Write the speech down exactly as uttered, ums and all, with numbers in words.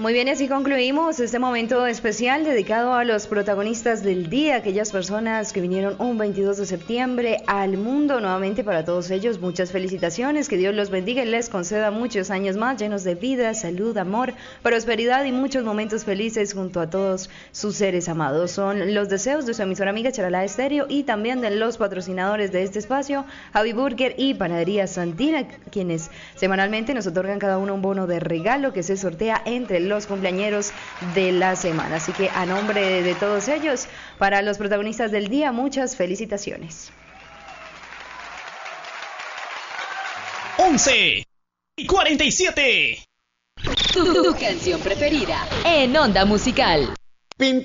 Muy bien, y así concluimos este momento especial dedicado a los protagonistas del día, aquellas personas que vinieron un veintidós de septiembre al mundo. Nuevamente para todos ellos, muchas felicitaciones, que Dios los bendiga y les conceda muchos años más llenos de vida, salud, amor, prosperidad y muchos momentos felices junto a todos sus seres amados. Son los deseos de su emisora amiga Charalá Estéreo y también de los patrocinadores de este espacio, Javi Burger y Panadería Santina, quienes semanalmente nos otorgan cada uno un bono de regalo que se sortea entre los los cumpleañeros de la semana. Así que a nombre de, de todos ellos, para los protagonistas del día, muchas felicitaciones. once y cuarenta y siete. Tu, tu canción preferida en Onda Musical. Pin